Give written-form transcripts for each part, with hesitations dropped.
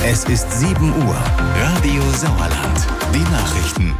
Es ist 7 Uhr. Radio Sauerland. Die Nachrichten.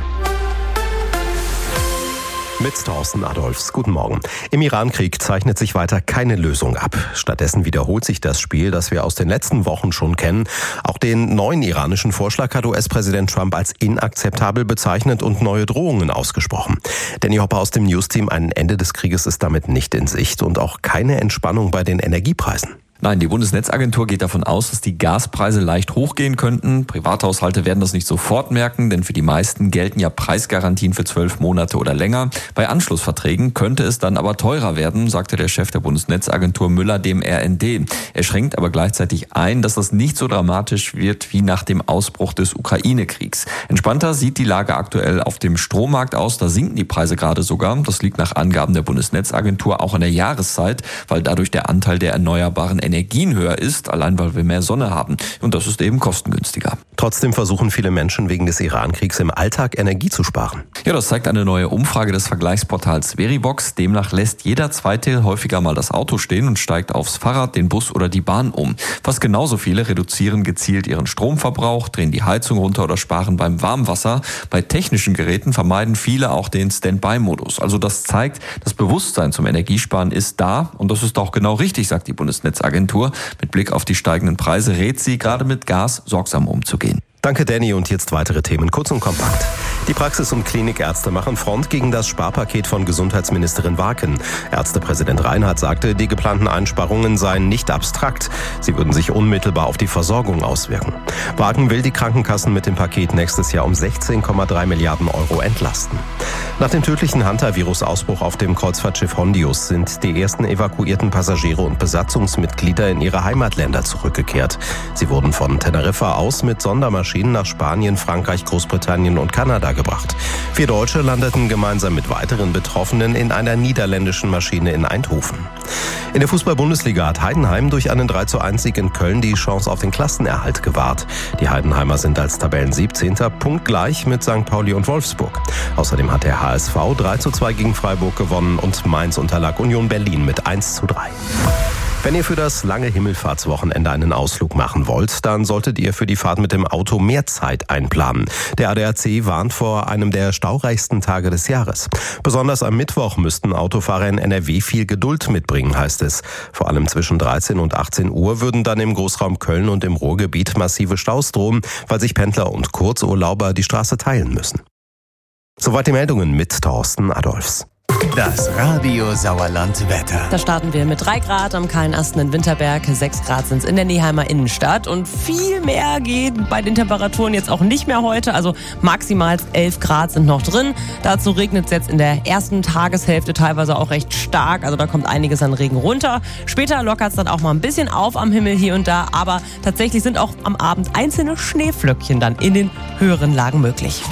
Mit Thorsten Adolfs. Guten Morgen. Im Iran-Krieg zeichnet sich weiter keine Lösung ab. Stattdessen wiederholt sich das Spiel, das wir aus den letzten Wochen schon kennen. Auch den neuen iranischen Vorschlag hat US-Präsident Trump als inakzeptabel bezeichnet und neue Drohungen ausgesprochen. Danny Hopper aus dem News-Team: Ein Ende des Krieges ist damit nicht in Sicht und auch keine Entspannung bei den Energiepreisen. Nein, die Bundesnetzagentur geht davon aus, dass die Gaspreise leicht hochgehen könnten. Privathaushalte werden das nicht sofort merken, denn für die meisten gelten ja Preisgarantien für 12 Monate oder länger. Bei Anschlussverträgen könnte es dann aber teurer werden, sagte der Chef der Bundesnetzagentur Müller dem RND. Er schränkt aber gleichzeitig ein, dass das nicht so dramatisch wird wie nach dem Ausbruch des Ukraine-Kriegs. Entspannter sieht die Lage aktuell auf dem Strommarkt aus. Da sinken die Preise gerade sogar. Das liegt nach Angaben der Bundesnetzagentur auch an der Jahreszeit, weil dadurch der Anteil der erneuerbaren Energien höher ist, allein weil wir mehr Sonne haben. Und das ist eben kostengünstiger. Trotzdem versuchen viele Menschen wegen des Iran-Kriegs im Alltag Energie zu sparen. Ja, das zeigt eine neue Umfrage des Vergleichsportals Verivox. Demnach lässt jeder Zweite häufiger mal das Auto stehen und steigt aufs Fahrrad, den Bus oder die Bahn um. Fast genauso viele reduzieren gezielt ihren Stromverbrauch, drehen die Heizung runter oder sparen beim Warmwasser. Bei technischen Geräten vermeiden viele auch den Standby-Modus. Also das zeigt, das Bewusstsein zum Energiesparen ist da und das ist auch genau richtig, sagt die Bundesnetzagentur. Mit Blick auf die steigenden Preise rät sie, gerade mit Gas sorgsam umzugehen. Danke, Danny. Und jetzt weitere Themen, kurz und kompakt. Die Praxis- und Klinikärzte machen Front gegen das Sparpaket von Gesundheitsministerin Waken. Ärztepräsident Reinhardt sagte, die geplanten Einsparungen seien nicht abstrakt. Sie würden sich unmittelbar auf die Versorgung auswirken. Waken will die Krankenkassen mit dem Paket nächstes Jahr um 16,3 Milliarden Euro entlasten. Nach dem tödlichen Hantavirus-Ausbruch auf dem Kreuzfahrtschiff Hondius sind die ersten evakuierten Passagiere und Besatzungsmitglieder in ihre Heimatländer zurückgekehrt. Sie wurden von Teneriffa aus mit Sondermaschinen nach Spanien, Frankreich, Großbritannien und Kanada gebracht. 4 Deutsche landeten gemeinsam mit weiteren Betroffenen in einer niederländischen Maschine in Eindhoven. In der Fußball-Bundesliga hat Heidenheim durch einen 3:1-Sieg in Köln die Chance auf den Klassenerhalt gewahrt. Die Heidenheimer sind als Tabellen-17. punktgleich mit St. Pauli und Wolfsburg. Außerdem hat der HSV 3:2 gegen Freiburg gewonnen und Mainz unterlag Union Berlin mit 1:3. Wenn ihr für das lange Himmelfahrtswochenende einen Ausflug machen wollt, dann solltet ihr für die Fahrt mit dem Auto mehr Zeit einplanen. Der ADAC warnt vor einem der staureichsten Tage des Jahres. Besonders am Mittwoch müssten Autofahrer in NRW viel Geduld mitbringen, heißt es. Vor allem zwischen 13 und 18 Uhr würden dann im Großraum Köln und im Ruhrgebiet massive Staus drohen, weil sich Pendler und Kurzurlauber die Straße teilen müssen. Soweit die Meldungen mit Thorsten Adolfs. Das Radio Sauerland Wetter. Da starten wir mit 3 Grad am Kahlenasten in Winterberg, 6 Grad sind es in der Neheimer Innenstadt und viel mehr geht bei den Temperaturen jetzt auch nicht mehr heute, also maximal 11 Grad sind noch drin. Dazu regnet es jetzt in der ersten Tageshälfte teilweise auch recht stark, also da kommt einiges an Regen runter. Später lockert es dann auch mal ein bisschen auf am Himmel hier und da, aber tatsächlich sind auch am Abend einzelne Schneeflöckchen dann in den höheren Lagen möglich.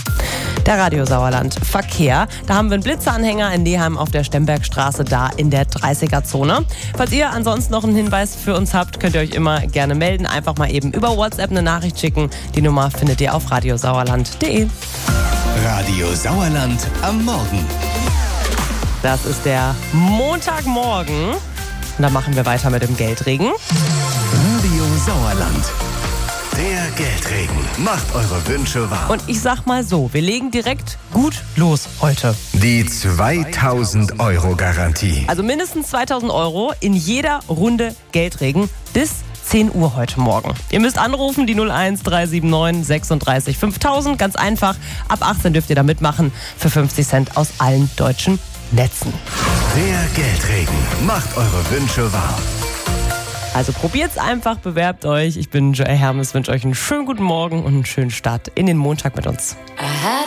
Der Radio Sauerland Verkehr. Da haben wir einen Blitzeranhänger in Neheim auf der Stembergstraße, da in der 30er-Zone. Falls ihr ansonsten noch einen Hinweis für uns habt, könnt ihr euch immer gerne melden. Einfach mal eben über WhatsApp eine Nachricht schicken. Die Nummer findet ihr auf radiosauerland.de. Radio Sauerland am Morgen. Das ist der Montagmorgen. Und da machen wir weiter mit dem Geldregen. Radio Sauerland. Der Geldregen. Macht eure Wünsche wahr. Und ich sag mal so, wir legen direkt gut los heute. Die 2000 Euro Garantie. Also mindestens 2000 Euro in jeder Runde Geldregen bis 10 Uhr heute Morgen. Ihr müsst anrufen, die 01 379 36 5000. Ganz einfach, ab 18 dürft ihr da mitmachen für 50 Cent aus allen deutschen Netzen. Der Geldregen. Macht eure Wünsche wahr. Also probiert's einfach, bewerbt euch. Ich bin Joel Hermes, wünsche euch einen schönen guten Morgen und einen schönen Start in den Montag mit uns.